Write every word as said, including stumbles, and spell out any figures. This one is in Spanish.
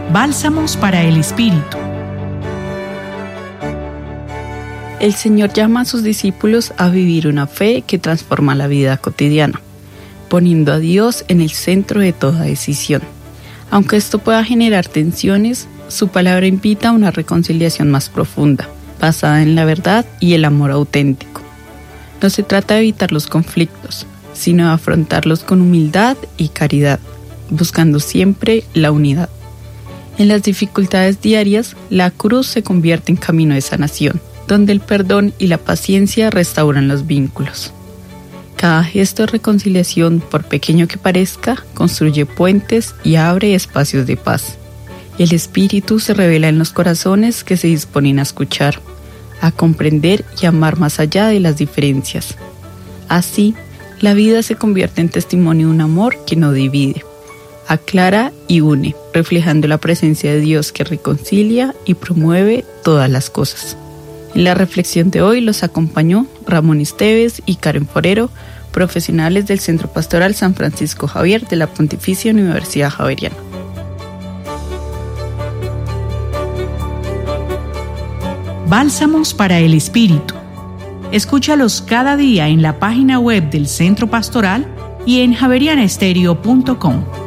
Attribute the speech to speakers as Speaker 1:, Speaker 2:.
Speaker 1: Bálsamos para el Espíritu.
Speaker 2: El Señor llama a sus discípulos a vivir una fe que transforma la vida cotidiana, poniendo a Dios en el centro de toda decisión. Aunque esto pueda generar tensiones, su palabra invita a una reconciliación más profunda, basada en la verdad y el amor auténtico. No se trata de evitar los conflictos, sino de afrontarlos con humildad y caridad, buscando siempre la unidad. En las dificultades diarias, la cruz se convierte en camino de sanación, donde el perdón y la paciencia restauran los vínculos. Cada gesto de reconciliación, por pequeño que parezca, construye puentes y abre espacios de paz. El Espíritu se revela en los corazones que se disponen a escuchar, a comprender y amar más allá de las diferencias. Así, la vida se convierte en testimonio de un amor que no divide, aclara y une, reflejando la presencia de Dios que reconcilia y promueve todas las cosas. En la reflexión de hoy los acompañó Ramón Esteves y Karen Forero, profesionales del Centro Pastoral San Francisco Javier de la Pontificia Universidad Javeriana.
Speaker 1: Bálsamos para el Espíritu. Escúchalos cada día en la página web del Centro Pastoral y en javeriana estéreo punto com.